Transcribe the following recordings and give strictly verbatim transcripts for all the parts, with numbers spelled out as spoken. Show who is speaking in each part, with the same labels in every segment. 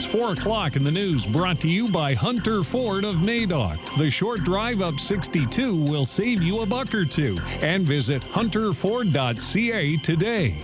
Speaker 1: four o'clock in the news, brought to you by Hunter Ford of Madoc. The short drive up sixty-two will save you a buck or two. And visit hunter ford dot c a today.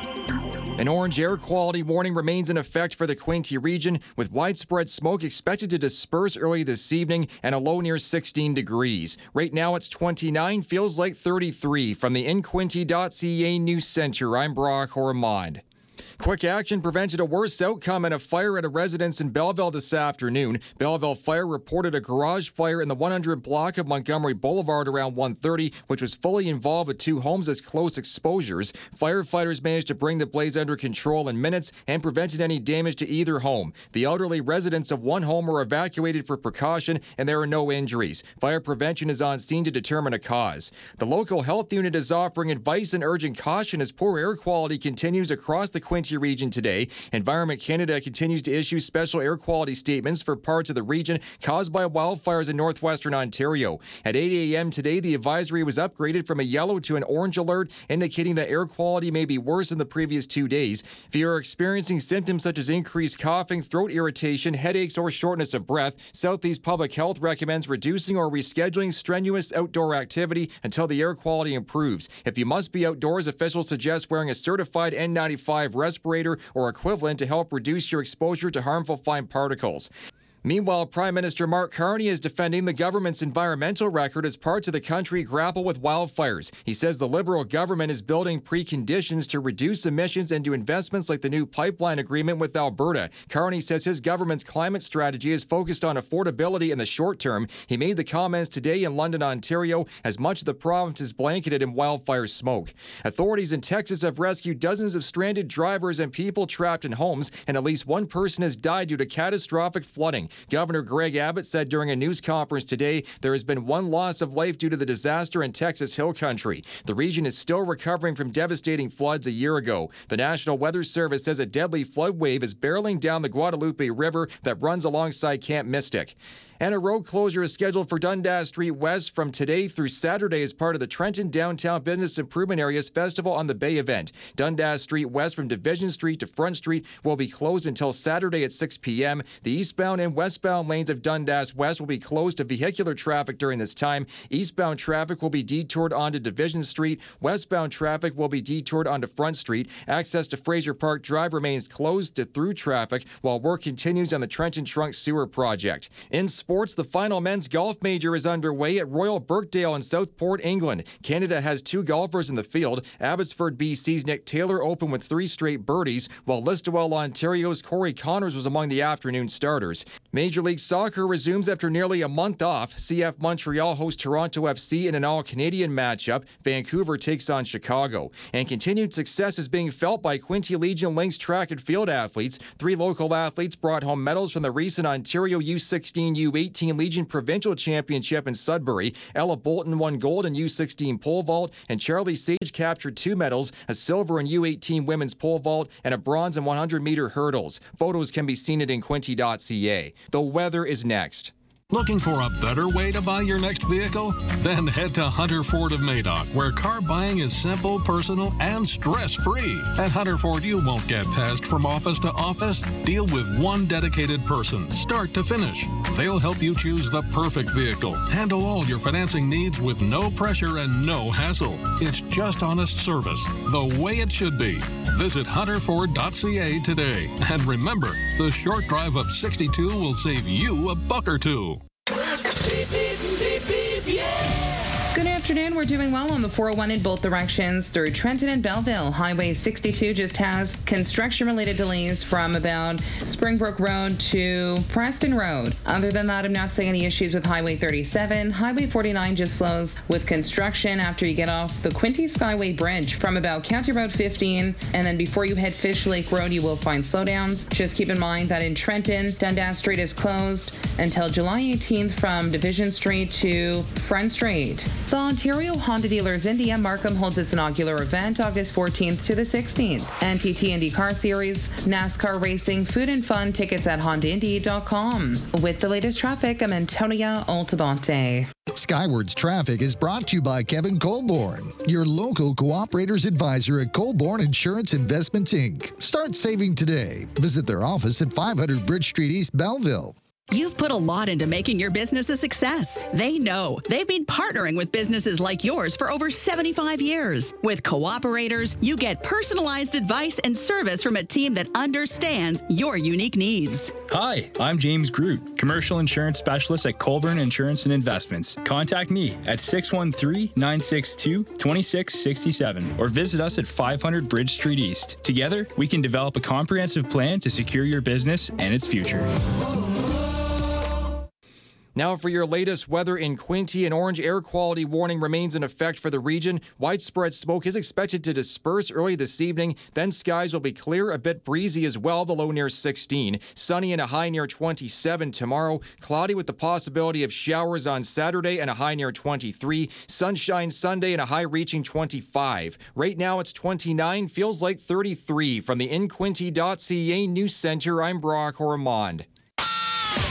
Speaker 2: An orange air quality warning remains in effect for the Quinte region, with widespread smoke expected to disperse early this evening and a low near sixteen degrees. Right now it's twenty-nine, feels like thirty-three. From the in quinte dot c a News Center, I'm Brock Ormond. Quick action prevented a worse outcome in a fire at a residence in Belleville this afternoon. Belleville Fire reported a garage fire in the one hundred block of Montgomery Boulevard around one thirty, which was fully involved with two homes as close exposures. Firefighters managed to bring the blaze under control in minutes and prevented any damage to either home. The elderly residents of one home were evacuated for precaution, and there are no injuries. Fire prevention is on scene to determine a cause. The local health unit is offering advice and urging caution as poor air quality continues across the Quinte region today. Environment Canada continues to issue special air quality statements for parts of the region caused by wildfires in northwestern Ontario. At eight a.m. today, the advisory was upgraded from a yellow to an orange alert, indicating that air quality may be worse than the previous two days. If you are experiencing symptoms such as increased coughing, throat irritation, headaches, or shortness of breath, Southeast Public Health recommends reducing or rescheduling strenuous outdoor activity until the air quality improves. If you must be outdoors, officials suggest wearing a certified N ninety-five respirator or equivalent to help reduce your exposure to harmful fine particles. Meanwhile, Prime Minister Mark Carney is defending the government's environmental record as parts of the country grapple with wildfires. He says the Liberal government is building preconditions to reduce emissions and do investments like the new pipeline agreement with Alberta. Carney says his government's climate strategy is focused on affordability in the short term. He made the comments today in London, Ontario, as much of the province is blanketed in wildfire smoke. Authorities in Texas have rescued dozens of stranded drivers and people trapped in homes, and at least one person has died due to catastrophic flooding. Governor Greg Abbott said during a news conference today there has been one loss of life due to the disaster in Texas Hill Country. The region is still recovering from devastating floods a year ago. The National Weather Service says a deadly flood wave is barreling down the Guadalupe River that runs alongside Camp Mystic. And a road closure is scheduled for Dundas Street West from today through Saturday as part of the Trenton Downtown Business Improvement Areas Festival on the Bay event. Dundas Street West from Division Street to Front Street will be closed until Saturday at six p.m. The eastbound and westbound lanes of Dundas West will be closed to vehicular traffic during this time. Eastbound traffic will be detoured onto Division Street. Westbound traffic will be detoured onto Front Street. Access to Fraser Park Drive remains closed to through traffic while work continues on the Trenton Trunk Sewer Project. In sports, the final men's golf major is underway at Royal Birkdale in Southport, England. Canada has two golfers in the field. Abbotsford, B C's Nick Taylor opened with three straight birdies, while Listowel, Ontario's Corey Connors was among the afternoon starters. Major League Soccer resumes after nearly a month off. C F Montreal hosts Toronto F C in an all-Canadian matchup. Vancouver takes on Chicago. And continued success is being felt by Quinte Legion Lynx track and field athletes. Three local athletes brought home medals from the recent Ontario U sixteen U eighteen Legion Provincial Championship in Sudbury. Ella Bolton won gold in U sixteen pole vault, and Charlie Sage captured two medals, a silver in U eighteen women's pole vault and a bronze in one hundred meter hurdles. Photos can be seen at in quinte dot c a. The weather is next.
Speaker 3: Looking for a better way to buy your next vehicle? Then head to Hunter Ford of Madoc, where car buying is simple, personal, and stress-free. At Hunter Ford, you won't get passed from office to office. Deal with one dedicated person, start to finish. They'll help you choose the perfect vehicle. Handle all your financing needs with no pressure and no hassle. It's just honest service, the way it should be. Visit hunter ford dot c a today. And remember, the short drive up sixty-two will save you a buck or two.
Speaker 4: Beep, beep, beep, beep, yeah!
Speaker 5: Good afternoon. We're doing well on the four oh one in both directions through Trenton and Belleville. Highway sixty-two just has construction-related delays from about Springbrook Road to Preston Road. Other than that, I'm not seeing any issues with Highway thirty-seven. Highway forty-nine just slows with construction after you get off the Quinte Skyway Bridge from about County Road fifteen, and then before you hit Fish Lake Road, you will find slowdowns. Just keep in mind that in Trenton, Dundas Street is closed until July eighteenth from Division Street to Front Street. So Ontario Honda Dealers India, Markham holds its inaugural event August fourteenth to the sixteenth. N T T Indy Car Series, NASCAR Racing, Food and Fun, tickets at honda indy dot com. With the latest traffic, I'm Antonia Altabonte.
Speaker 6: Skywards Traffic is brought to you by Kevin Colborne, your local cooperators advisor at Colborne Insurance Investments, Incorporated. Start saving today. Visit their office at five hundred Bridge Street, East Belleville.
Speaker 7: You've put a lot into making your business a success. They know. They've been partnering with businesses like yours for over seventy-five years. With Cooperators, you get personalized advice and service from a team that understands your unique needs.
Speaker 8: Hi, I'm James Groot, Commercial Insurance Specialist at Colborne Insurance and Investments. Contact me at six one three, nine six two, two six six seven or visit us at five hundred Bridge Street East. Together, we can develop a comprehensive plan to secure your business and its future.
Speaker 2: Now for your latest weather in Quinte, an orange air quality warning remains in effect for the region. Widespread smoke is expected to disperse early this evening. Then skies will be clear, a bit breezy as well, the low near sixteen. Sunny and a high near twenty-seven tomorrow. Cloudy with the possibility of showers on Saturday and a high near twenty-three. Sunshine Sunday and a high reaching twenty-five. Right now it's twenty-nine, feels like thirty-three. From the in quinte dot c a News Center, I'm Brock Ormond.